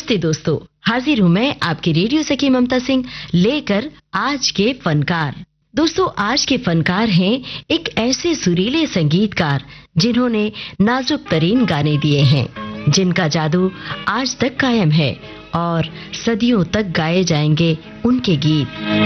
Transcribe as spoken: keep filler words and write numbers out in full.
नमस्ते दोस्तों, हाजिर हूँ मैं आपकी रेडियो सखी ममता सिंह लेकर आज के फनकार। दोस्तों, आज के फनकार हैं एक ऐसे सुरीले संगीतकार जिन्होंने नाजुक तरीन गाने दिए हैं, जिनका जादू आज तक कायम है और सदियों तक गाए जाएंगे उनके गीत।